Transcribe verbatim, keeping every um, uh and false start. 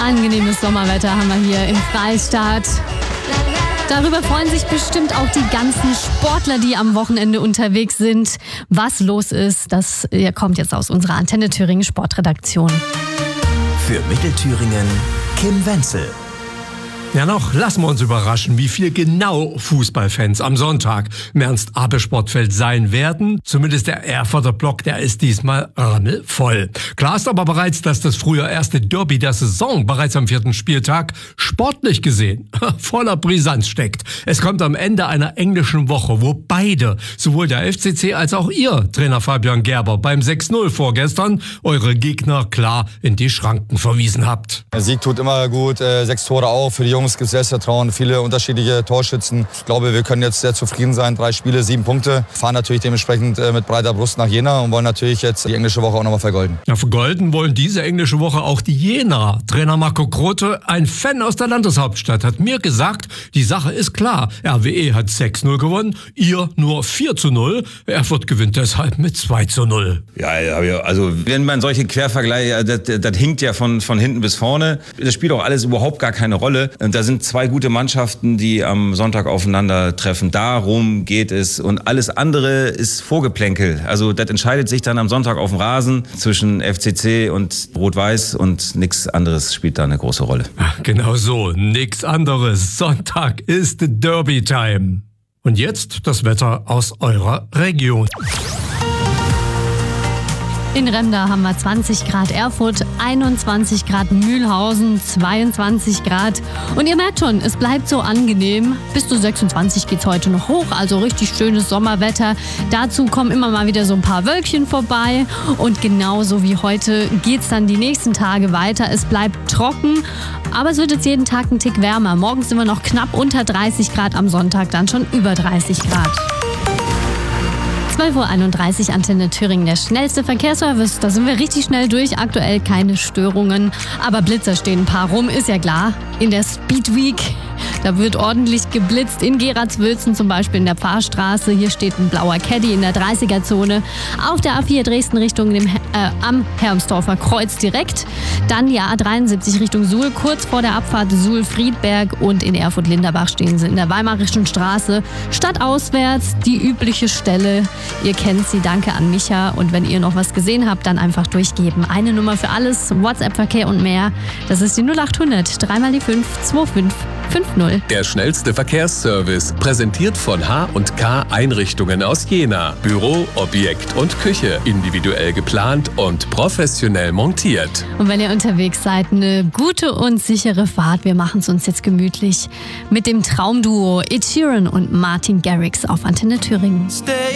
angenehmes Sommerwetter haben wir hier im Freistaat. Darüber freuen sich bestimmt auch die ganzen Sportler, die am Wochenende unterwegs sind. Was los ist, das kommt jetzt aus unserer Antenne Thüringen Sportredaktion. Für Mittelthüringen Kim Wenzel. Ja, noch lassen wir uns überraschen, wie viel genau Fußballfans am Sonntag im Ernst-Abbe-Sportfeld sein werden. Zumindest der Erfurter Block, der ist diesmal rammelvoll. Klar ist aber bereits, dass das früher erste Derby der Saison bereits am vierten Spieltag sportlich gesehen voller Brisanz steckt. Es kommt am Ende einer englischen Woche, wo beide, sowohl der F C C als auch ihr Trainer Fabian Gerber beim sechs null vorgestern eure Gegner klar in die Schranken verwiesen habt. Der Sieg tut immer gut, äh, sechs Tore auch für die Jungs gibt Selbstvertrauen, viele unterschiedliche Torschützen. Ich glaube, wir können jetzt sehr zufrieden sein. Drei Spiele, sieben Punkte. Fahren natürlich dementsprechend mit breiter Brust nach Jena und wollen natürlich jetzt die englische Woche auch nochmal vergolden. Ja, vergolden wollen diese englische Woche auch die Jena. Trainer Marco Grote, ein Fan aus der Landeshauptstadt, hat mir gesagt, die Sache ist klar. R W E hat sechs null gewonnen, ihr nur vier zu null. Erfurt gewinnt deshalb mit zwei zu null. Ja, also wenn man solche Quervergleiche, das, das hinkt ja von, von hinten bis vorne. Das spielt auch alles überhaupt gar keine Rolle. Da sind zwei gute Mannschaften, die am Sonntag aufeinandertreffen. Darum geht es. Und alles andere ist Vorgeplänkel. Also das entscheidet sich dann am Sonntag auf dem Rasen zwischen F C C und Rot-Weiß und nichts anderes spielt da eine große Rolle. Genau so, nichts anderes. Sonntag ist Derby-Time. Und jetzt das Wetter aus eurer Region. In Remda haben wir zwanzig Grad Erfurt, einundzwanzig Grad Mühlhausen, zweiundzwanzig Grad. Und ihr merkt schon, es bleibt so angenehm. Bis zu sechsundzwanzig geht's heute noch hoch, also richtig schönes Sommerwetter. Dazu kommen immer mal wieder so ein paar Wölkchen vorbei. Und genauso wie heute geht's dann die nächsten Tage weiter. Es bleibt trocken, aber es wird jetzt jeden Tag ein Tick wärmer. Morgens sind wir noch knapp unter dreißig Grad, am Sonntag dann schon über dreißig Grad. zwölf Uhr einunddreißig, Antenne Thüringen, der schnellste Verkehrsservice. Da sind wir richtig schnell durch. Aktuell keine Störungen. Aber Blitzer stehen ein paar rum, ist ja klar. In der Speed Week, da wird ordentlich geblitzt. In Geratswülzen zum Beispiel in der Pfarrstraße. Hier steht ein blauer Caddy in der dreißiger-Zone. Auf der A vier Dresden Richtung dem, äh, am Hermsdorfer Kreuz direkt. Dann die A dreiundsiebzig Richtung Suhl, kurz vor der Abfahrt Suhl-Friedberg. Und in Erfurt-Linderbach stehen sie in der Weimarischen Straße. Stadtauswärts die übliche Stelle. Ihr kennt sie, danke an Micha. Und wenn ihr noch was gesehen habt, dann einfach durchgeben. Eine Nummer für alles, WhatsApp-Verkehr und mehr. Das ist die null achthundert, dreimal die fünf, zwei fünf fünf null. Der schnellste Verkehrsservice, präsentiert von H und K Einrichtungen aus Jena. Büro, Objekt und Küche, individuell geplant und professionell montiert. Und wenn ihr unterwegs seid, eine gute und sichere Fahrt. Wir machen es uns jetzt gemütlich mit dem Traumduo Ed Sheeran und Martin Garrix auf Antenne Thüringen. Stay